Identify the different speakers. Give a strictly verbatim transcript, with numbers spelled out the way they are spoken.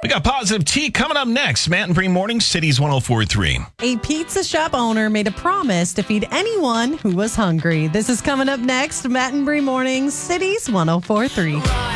Speaker 1: We got Positive Tea coming up next. Matt and Bree Morning, Cities one oh four point three.
Speaker 2: A pizza shop owner made a promise to feed anyone who was hungry. This is coming up next. Matt and Bree Morning, Cities one oh four point three.